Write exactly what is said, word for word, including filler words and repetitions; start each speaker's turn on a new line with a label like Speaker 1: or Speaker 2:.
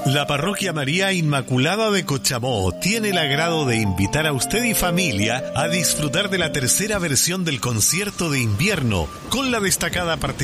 Speaker 1: La Parroquia María Inmaculada de Cochamó tiene el agrado de invitar a usted y familia a disfrutar de la tercera versión del concierto de invierno con la destacada participación